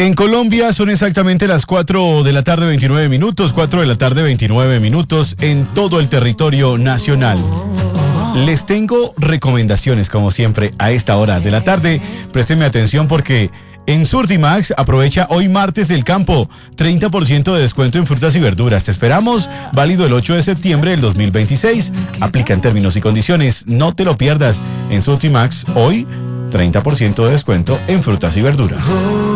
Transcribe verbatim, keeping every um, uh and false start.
En Colombia son exactamente las cuatro de la tarde, veintinueve minutos, cuatro de la tarde, veintinueve minutos en todo el territorio nacional. Les tengo recomendaciones, como siempre, a esta hora de la tarde. Préstenme atención porque en Surtimax aprovecha hoy martes del campo, treinta por ciento de descuento en frutas y verduras. Te esperamos, válido el ocho de septiembre del dos mil veintiséis. Aplica en términos y condiciones, no te lo pierdas. En Surtimax, hoy, treinta por ciento de descuento en frutas y verduras.